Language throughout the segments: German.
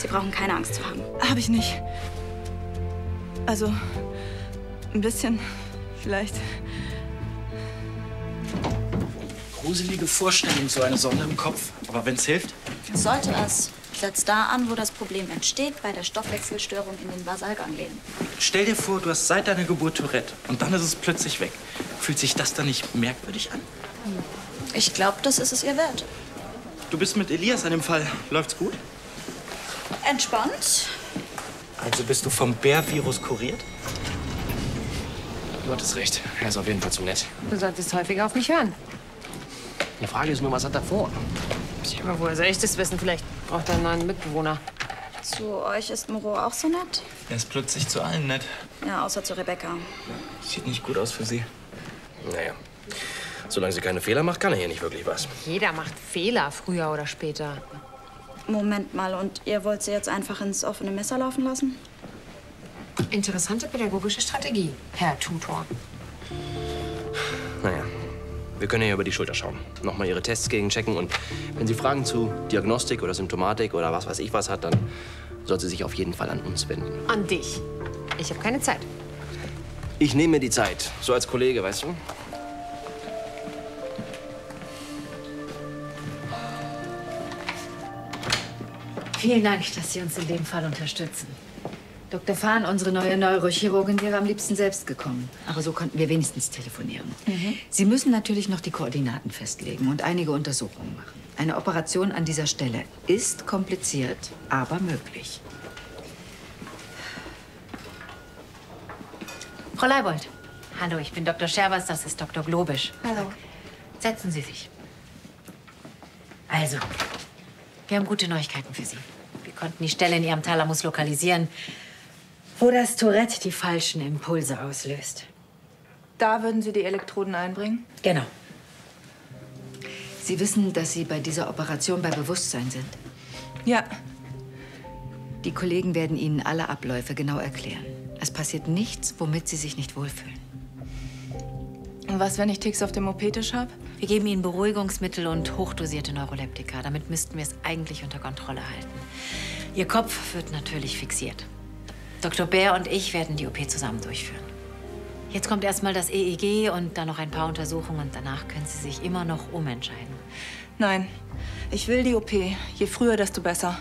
Sie brauchen keine Angst zu haben. Habe ich nicht. Also, ein bisschen, vielleicht. Gruselige Vorstellung, so eine Sonde im Kopf. Aber wenn's hilft? Sollte es. Setzt da an, wo das Problem entsteht, bei der Stoffwechselstörung in den Basalganglien. Stell dir vor, du hast seit deiner Geburt Tourette und dann ist es plötzlich weg. Fühlt sich das dann nicht merkwürdig an? Ich glaube, das ist es ihr wert. Du bist mit Elias an dem Fall. Läuft's gut? Entspannt. Also bist du vom Bär-Virus kuriert? Du hattest recht. Er ist auf jeden Fall zu nett. Du solltest häufiger auf mich hören. Die Frage ist nur, was hat er vor? Aber woher soll ich das wissen? Vielleicht braucht er einen neuen Mitbewohner. Zu euch ist Moreau auch so nett? Er ist plötzlich zu allen nett. Ja, außer zu Rebecca. Sieht nicht gut aus für sie. Naja, solange sie keine Fehler macht, kann er hier nicht wirklich was. Jeder macht Fehler, früher oder später. Moment mal, und ihr wollt sie jetzt einfach ins offene Messer laufen lassen? Interessante pädagogische Strategie, Herr Tutor. Naja, wir können ja über die Schulter schauen. Nochmal ihre Tests gegenchecken und wenn sie Fragen zu Diagnostik oder Symptomatik oder was weiß ich was hat, dann soll sie sich auf jeden Fall an uns wenden. An dich. Ich habe keine Zeit. Ich nehme mir die Zeit, so als Kollege, weißt du? Vielen Dank, dass Sie uns in dem Fall unterstützen. Dr. Fahn, unsere neue Neurochirurgin, wäre am liebsten selbst gekommen. Aber so konnten wir wenigstens telefonieren. Sie müssen natürlich noch die Koordinaten festlegen und einige Untersuchungen machen. Eine Operation an dieser Stelle ist kompliziert, aber möglich. Frau Leibold. Hallo, ich bin Dr. Scherbers, das ist Dr. Globisch. Hallo. Setzen Sie sich. Also, wir haben gute Neuigkeiten für Sie. Wir konnten die Stelle in Ihrem Thalamus lokalisieren, wo das Tourette die falschen Impulse auslöst. Da würden Sie die Elektroden einbringen? Genau. Sie wissen, dass Sie bei dieser Operation bei Bewusstsein sind. Ja. Die Kollegen werden Ihnen alle Abläufe genau erklären. Es passiert nichts, womit Sie sich nicht wohlfühlen. Und was, wenn ich Ticks auf dem OP-Tisch habe? Wir geben Ihnen Beruhigungsmittel und hochdosierte Neuroleptika. Damit müssten wir es eigentlich unter Kontrolle halten. Ihr Kopf wird natürlich fixiert. Dr. Bär und ich werden die OP zusammen durchführen. Jetzt kommt erstmal das EEG und dann noch ein paar Untersuchungen. Und danach können Sie sich immer noch umentscheiden. Nein, ich will die OP. Je früher, desto besser.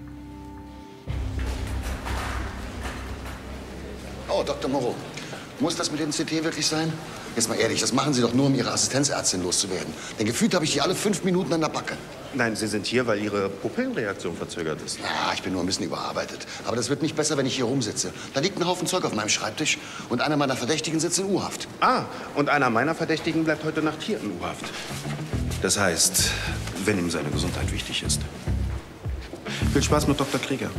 Oh, Dr. Moreau, muss das mit dem CT wirklich sein? Jetzt mal ehrlich, das machen Sie doch nur, um Ihre Assistenzärztin loszuwerden. Denn gefühlt habe ich die alle 5 Minuten an der Backe. Nein, Sie sind hier, weil Ihre Pupillenreaktion verzögert ist. Ja, ich bin nur ein bisschen überarbeitet. Aber das wird nicht besser, wenn ich hier rumsitze. Da liegt ein Haufen Zeug auf meinem Schreibtisch und einer meiner Verdächtigen sitzt in U-Haft. Ah, und einer meiner Verdächtigen bleibt heute Nacht hier in U-Haft. Das heißt, wenn ihm seine Gesundheit wichtig ist. Viel Spaß mit Dr. Krieger.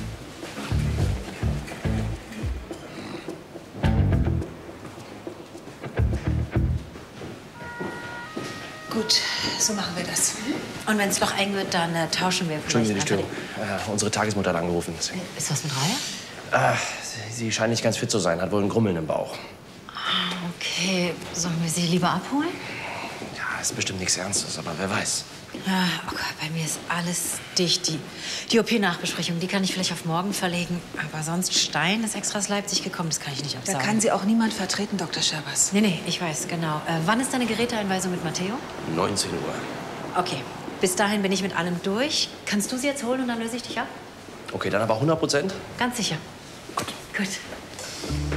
Gut, so machen wir das. Und wenn es doch eng wird, dann tauschen wir vielleicht. Entschuldigen Sie die Störung. Unsere Tagesmutter hat angerufen. Ist was mit Reihe? Sie scheint nicht ganz fit zu sein, hat wohl ein Grummeln im Bauch. Okay, sollen wir sie lieber abholen? Ja, ist bestimmt nichts Ernstes, aber wer weiß. Ja, oh Gott, bei mir ist alles dicht. Die OP-Nachbesprechung, die kann ich vielleicht auf morgen verlegen. Aber sonst Stein ist extra aus Leipzig gekommen, das kann ich nicht Da absagen. kann Sie auch niemand vertreten, Dr. Scherbers. Nee, ich weiß, genau. Wann ist deine Geräteeinweisung mit Matteo? 19 Uhr. Okay, bis dahin bin ich mit allem durch. Kannst du sie jetzt holen und dann löse ich dich ab? Okay, dann aber 100%? Ganz sicher. Gut.